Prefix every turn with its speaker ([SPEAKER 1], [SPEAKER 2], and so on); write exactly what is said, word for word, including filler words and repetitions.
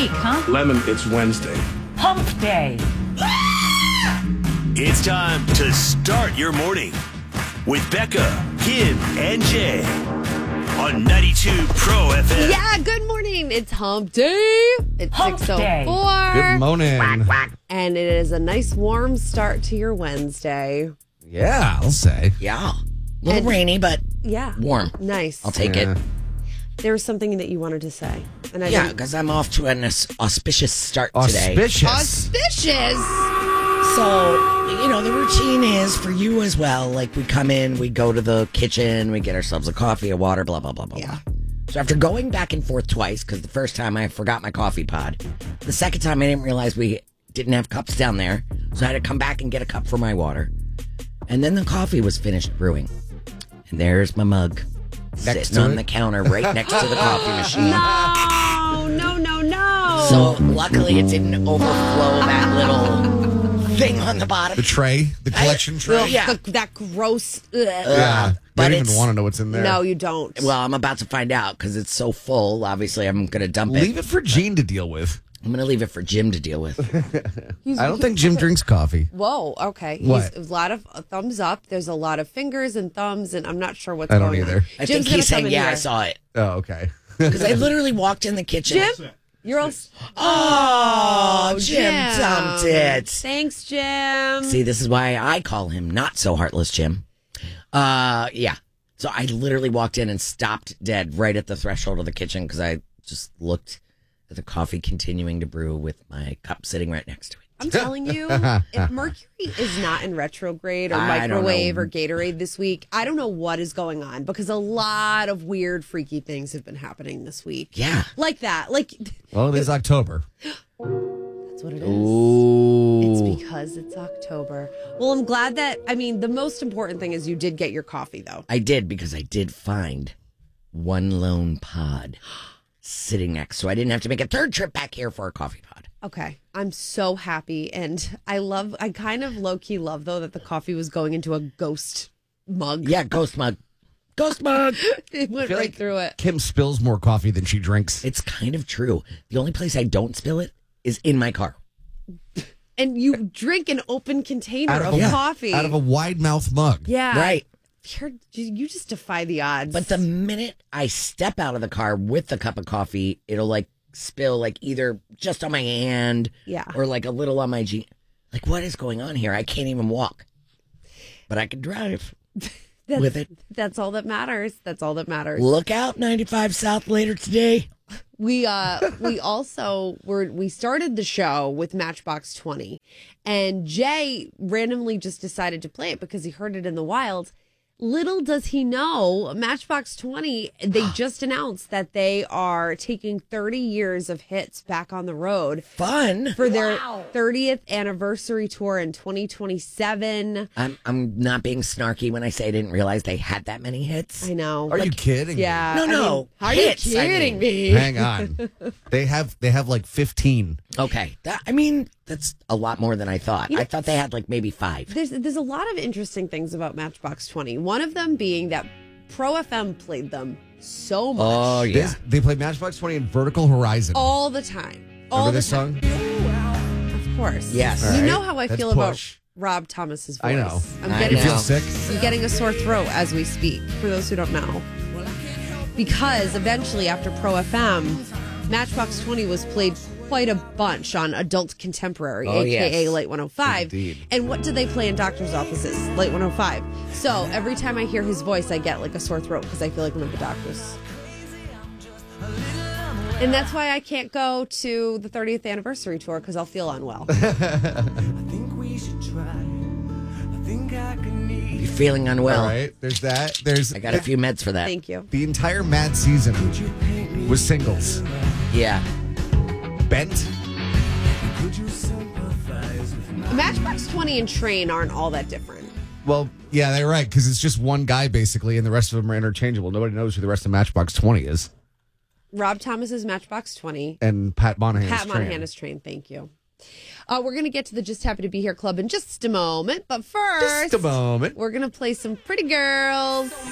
[SPEAKER 1] week, huh?
[SPEAKER 2] Lemon, it's Wednesday.
[SPEAKER 1] Hump day.
[SPEAKER 3] It's time to start your morning with Becca, Kim, and Jay on ninety-two Pro F M.
[SPEAKER 4] Yeah, good morning. It's hump day. It's
[SPEAKER 1] Hump
[SPEAKER 4] six oh
[SPEAKER 1] day.
[SPEAKER 4] four.
[SPEAKER 5] Good morning.
[SPEAKER 4] And it is a nice warm start to your Wednesday.
[SPEAKER 5] Yeah, I'll say.
[SPEAKER 6] Yeah. A little
[SPEAKER 4] And-
[SPEAKER 6] rainy, but
[SPEAKER 4] Yeah.
[SPEAKER 6] warm.
[SPEAKER 4] Nice.
[SPEAKER 6] I'll take
[SPEAKER 5] Yeah.
[SPEAKER 6] it.
[SPEAKER 4] There was something that you wanted to say. And I
[SPEAKER 6] Yeah,
[SPEAKER 4] didn't-
[SPEAKER 6] because I'm off to an aus- auspicious start today.
[SPEAKER 5] Auspicious.
[SPEAKER 4] Auspicious.
[SPEAKER 6] So, you know, the routine is for you as well. Like, we come in, we go to the kitchen, we get ourselves a coffee, a water, blah, blah, blah, blah,
[SPEAKER 4] Yeah.
[SPEAKER 6] blah. So after going back and forth twice, because the first time I forgot my coffee pod, the second time I didn't realize we didn't have cups down there, so I had to come back and get a cup for my water. And then the coffee was finished brewing. And there's my mug.
[SPEAKER 5] Next
[SPEAKER 6] sitting
[SPEAKER 5] to
[SPEAKER 6] on
[SPEAKER 5] it?
[SPEAKER 6] the counter right next to the coffee machine.
[SPEAKER 4] No, no, no, no.
[SPEAKER 6] So luckily it didn't overflow that little thing on the bottom.
[SPEAKER 5] The tray, the collection tray.
[SPEAKER 6] Ugh, yeah.
[SPEAKER 4] The- that gross. ugh.
[SPEAKER 5] Yeah.
[SPEAKER 6] But
[SPEAKER 5] I don't even
[SPEAKER 6] it's-
[SPEAKER 5] want to know what's in there.
[SPEAKER 4] No, you don't.
[SPEAKER 6] Well, I'm about to find out because it's so full. Obviously, I'm going to dump it.
[SPEAKER 5] Leave it for Gene to deal with.
[SPEAKER 6] I'm going to leave it for Jim to deal with.
[SPEAKER 5] I don't think Jim drinks coffee.
[SPEAKER 4] Whoa, okay.
[SPEAKER 5] What?
[SPEAKER 4] He's a lot of uh, thumbs up. There's a lot of fingers and thumbs, and I'm not sure what's
[SPEAKER 5] I don't
[SPEAKER 4] going
[SPEAKER 5] either.
[SPEAKER 4] on.
[SPEAKER 6] I
[SPEAKER 4] Jim's
[SPEAKER 6] think he's
[SPEAKER 4] gonna come
[SPEAKER 6] saying,
[SPEAKER 4] in
[SPEAKER 6] yeah, I
[SPEAKER 4] here.
[SPEAKER 6] saw it.
[SPEAKER 5] Oh, okay.
[SPEAKER 6] Because I literally walked in the kitchen.
[SPEAKER 4] Jim, you're all.
[SPEAKER 6] Oh, Jim,
[SPEAKER 4] Jim.
[SPEAKER 6] dumped it.
[SPEAKER 4] Thanks, Jim.
[SPEAKER 6] See, this is why I call him not so heartless Jim. Uh, yeah. So I literally walked in and stopped dead right at the threshold of the kitchen because I just looked at the coffee continuing to brew with my cup sitting right next to it.
[SPEAKER 4] I'm telling you, if Mercury is not in retrograde or
[SPEAKER 6] I don't
[SPEAKER 4] microwave
[SPEAKER 6] know.
[SPEAKER 4] or Gatorade this week, I don't know what is going on because a lot of weird, freaky things have been happening this week.
[SPEAKER 6] Yeah.
[SPEAKER 4] Like that. Like,
[SPEAKER 5] Well, it is October.
[SPEAKER 4] that's what it is.
[SPEAKER 6] Ooh.
[SPEAKER 4] It's because it's October. Well, I'm glad that, I mean, the most important thing is you did get your coffee, though.
[SPEAKER 6] I did because I did find one lone pod sitting next, so I didn't have to make a third trip back here for a coffee pod.
[SPEAKER 4] Okay. I'm so happy. And I love, I kind of low key love, though, that the coffee was going into a ghost mug.
[SPEAKER 6] Yeah, ghost mug. Ghost mug.
[SPEAKER 4] It went
[SPEAKER 5] feel
[SPEAKER 4] right
[SPEAKER 5] like-
[SPEAKER 4] through it.
[SPEAKER 5] Kim spills more coffee than she drinks.
[SPEAKER 6] It's kind of true. The only place I don't spill it is in my car.
[SPEAKER 4] And you drink an open container
[SPEAKER 5] Out
[SPEAKER 4] of,
[SPEAKER 5] of a-
[SPEAKER 4] coffee.
[SPEAKER 5] Out of a wide mouth mug.
[SPEAKER 4] yeah.
[SPEAKER 6] Right.
[SPEAKER 4] You're, you just defy the odds.
[SPEAKER 6] But the minute I step out of the car with a cup of coffee, it'll like spill like either just on my hand
[SPEAKER 4] Yeah.
[SPEAKER 6] or like a little on my jeans. Like, what is going on here? I can't even walk. But I can drive
[SPEAKER 4] that's,
[SPEAKER 6] with it.
[SPEAKER 4] That's all that matters. That's all that matters.
[SPEAKER 6] Look out, ninety-five South later today.
[SPEAKER 4] We uh we also were we started the show with Matchbox twenty, and Jay randomly just decided to play it because he heard it in the wild. Little does he know, Matchbox twenty, they just announced that they are taking thirty years of hits back on the road
[SPEAKER 6] Fun.
[SPEAKER 4] for their thirtieth anniversary tour in twenty twenty-seven.
[SPEAKER 6] I'm I'm not being snarky when I say I didn't realize they had that many hits.
[SPEAKER 4] I know.
[SPEAKER 5] Are you kidding?
[SPEAKER 4] Yeah.
[SPEAKER 6] No,
[SPEAKER 4] I
[SPEAKER 6] no.
[SPEAKER 4] mean, how
[SPEAKER 6] Hits,
[SPEAKER 4] are
[SPEAKER 6] I
[SPEAKER 4] you kidding
[SPEAKER 6] mean.
[SPEAKER 4] me?
[SPEAKER 5] Hang on. They have they have like fifteen.
[SPEAKER 6] Okay. That, I mean, that's a lot more than I thought.
[SPEAKER 4] You know-
[SPEAKER 6] I thought they had like maybe five.
[SPEAKER 4] There's there's a lot of interesting things about Matchbox twenty. One of them being that Pro F M played them so much.
[SPEAKER 6] Oh, yeah.
[SPEAKER 5] This- they played Matchbox twenty and Vertical Horizon.
[SPEAKER 4] All the time. All
[SPEAKER 5] Remember
[SPEAKER 4] the
[SPEAKER 5] this
[SPEAKER 4] time.
[SPEAKER 5] song?
[SPEAKER 4] Of course.
[SPEAKER 6] Yes.
[SPEAKER 4] You
[SPEAKER 5] All right.
[SPEAKER 4] know how I
[SPEAKER 5] That's
[SPEAKER 4] feel
[SPEAKER 5] push.
[SPEAKER 4] about Rob Thomas's voice.
[SPEAKER 5] I know.
[SPEAKER 4] I'm
[SPEAKER 6] I
[SPEAKER 4] getting
[SPEAKER 5] You feel
[SPEAKER 6] know.
[SPEAKER 5] sick?
[SPEAKER 4] I'm getting a sore throat as we speak, for those who don't know. Because eventually after Pro F M, Matchbox twenty was played quite a bunch on Adult Contemporary,
[SPEAKER 6] Oh,
[SPEAKER 4] aka
[SPEAKER 6] yes.
[SPEAKER 4] Late one oh five.
[SPEAKER 5] Indeed.
[SPEAKER 4] And what do they play in doctor's offices? Late one oh five. So every time I hear his voice, I get like a sore throat because I feel like I'm at the doctor's. And that's why I can't go to the thirtieth anniversary tour because I'll feel unwell.
[SPEAKER 6] You're feeling unwell.
[SPEAKER 5] All right. There's that. There's
[SPEAKER 6] I got a few meds for that.
[SPEAKER 4] Thank you.
[SPEAKER 5] the entire Mad season was singles.
[SPEAKER 6] Yeah.
[SPEAKER 5] Bent.
[SPEAKER 4] Matchbox twenty and Train aren't all that different.
[SPEAKER 5] Well, yeah, they're right because it's just one guy basically, and the rest of them are interchangeable. Nobody knows who the rest of Matchbox twenty is.
[SPEAKER 4] Rob Thomas is Matchbox twenty.
[SPEAKER 5] And Pat Monahan.
[SPEAKER 4] Pat
[SPEAKER 5] is
[SPEAKER 4] Monahan
[SPEAKER 5] Train.
[SPEAKER 4] is Train. Thank you. Uh, we're going to get to the Just Happy to Be Here Club in just a moment. But first,
[SPEAKER 5] Just a moment.
[SPEAKER 4] we're going to play some Pretty Girls.